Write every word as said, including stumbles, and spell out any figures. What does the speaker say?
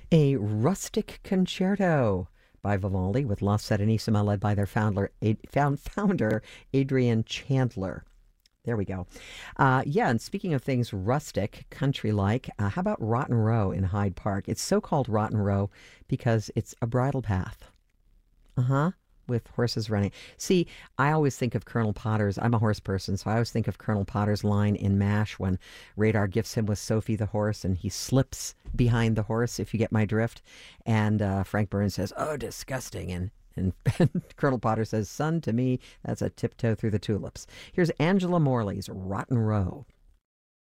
A Rustic Concerto by Vivaldi with La Serenissima, led by their founder, found, founder Adrian Chandler. There we go. Uh, yeah, and speaking of things rustic, country like, uh, how about Rotten Row in Hyde Park? It's so called Rotten Row because it's a bridle path. Uh huh. With horses running. See, I always think of Colonel Potter's. I'm a horse person, so I always think of Colonel Potter's line in MASH when Radar gifts him with Sophie the horse and he slips behind the horse, if you get my drift. And uh, Frank Burns says, "Oh, disgusting." And, and, and Colonel Potter says, "Son, to me, that's a tiptoe through the tulips." Here's Angela Morley's Rotten Row.